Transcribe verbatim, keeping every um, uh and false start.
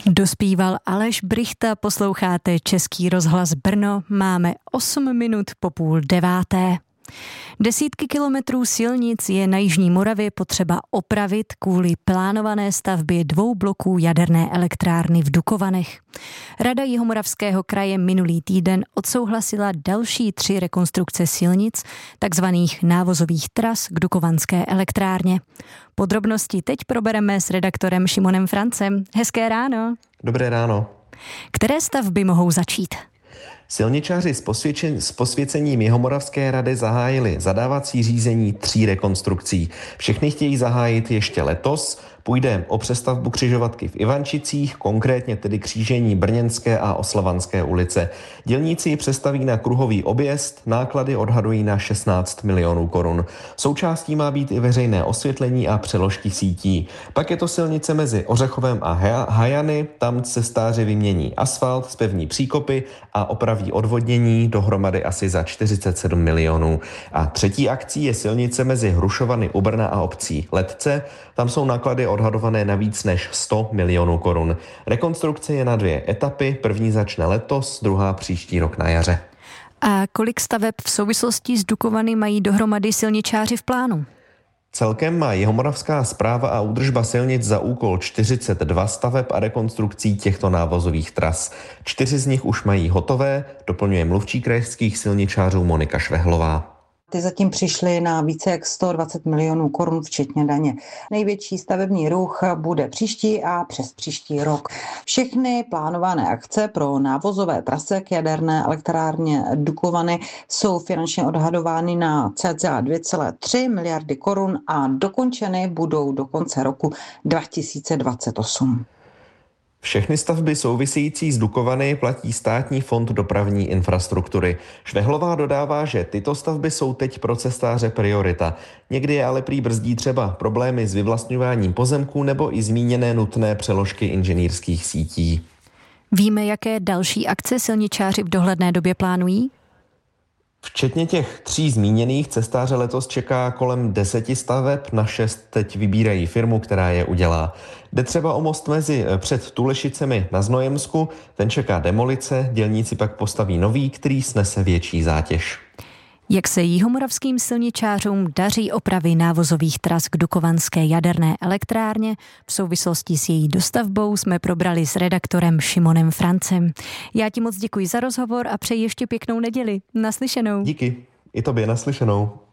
Dospíval Aleš Brychta, posloucháte Český rozhlas Brno, máme osm minut po půl deváté. Desítky kilometrů silnic je na jižní Moravě potřeba opravit kvůli plánované stavbě dvou bloků jaderné elektrárny v Dukovanech. Rada Jihomoravského kraje minulý týden odsouhlasila další tři rekonstrukce silnic, takzvaných návozových tras k Dukovanské elektrárně. Podrobnosti teď probereme s redaktorem Šimonem Francem. Hezké ráno. Dobré ráno. Které stavby mohou začít? Silničáři s, s posvěcením Jihomoravské rady zahájili zadávací řízení tří rekonstrukcí. Všechny chtějí zahájit ještě letos. Půjde o přestavbu křižovatky v Ivančicích, konkrétně tedy křížení Brněnské a Oslavanské ulice. Dělníci ji přestaví na kruhový objezd, náklady odhadují na šestnáct milionů korun. Součástí má být i veřejné osvětlení a přeložky sítí. Pak je to silnice mezi Ořechovem a Hajany, tam cestáři vymění asfalt, zpevní příkopy a opraví odvodnění, dohromady asi za čtyřicet sedm milionů. A třetí akcí je silnice mezi Hrušovany u Brna a obcí Letce, tam jsou náklady odhadované na víc než sto milionů korun. Rekonstrukce je na dvě etapy, první začne letos, druhá příští rok na jaře. A kolik staveb v souvislosti s Dukovany mají dohromady silničáři v plánu? Celkem má Jihomoravská správa a údržba silnic za úkol čtyřicet dva staveb a rekonstrukcí těchto návozových tras. Čtyři z nich už mají hotové, doplňuje mluvčí krajských silničářů Monika Švehlová. Ty zatím přišly na více jak sto dvacet milionů korun včetně daně. Největší stavební ruch bude příští a přes příští rok. Všechny plánované akce pro návozové trasy k jaderné elektrárně Dukovany jsou finančně odhadovány na cca dvě celé tři miliardy korun a dokončeny budou do konce roku dva tisíce dvacet osm. Všechny stavby související s Dukovany platí Státní fond dopravní infrastruktury. Švehlová dodává, že tyto stavby jsou teď pro cestáře priorita. Někdy je ale prý brzdí třeba problémy s vyvlastňováním pozemků nebo i zmíněné nutné přeložky inženýrských sítí. Víme, jaké další akce silničáři v dohledné době plánují? Včetně těch tří zmíněných cestáře letos čeká kolem deseti staveb, na šest teď vybírají firmu, která je udělá. Jde třeba o most mezi před Tulešicemi na Znojemsku, ten čeká demolice, dělníci pak postaví nový, který snese větší zátěž. Jak se jihomoravským silničářům daří opravy návozových tras k Dukovanské jaderné elektrárně, v souvislosti s její dostavbou jsme probrali s redaktorem Šimonem Francem. Já ti moc děkuji za rozhovor a přeji ještě pěknou neděli. Naslyšenou. Díky. I tobě naslyšenou.